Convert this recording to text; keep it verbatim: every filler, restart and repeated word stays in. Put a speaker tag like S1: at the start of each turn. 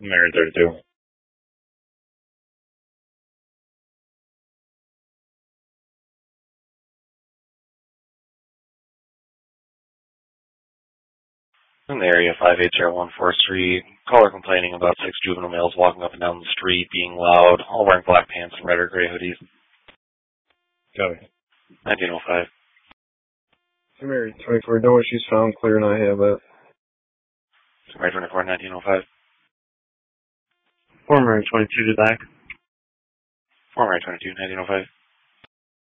S1: Married thirty-two. In the area, five eight zero one fourth Street. Caller complaining about six juvenile males walking up and down the street, being loud, all wearing black pants and red or gray hoodies.
S2: Copy.
S1: nineteen oh five.
S2: Mary twenty-four, no issues found, clear, and I have that.
S1: Mary twenty-four, nineteen oh five.
S3: Four Mary twenty-two to back.
S1: Four Mary twenty-two, nineteen oh five.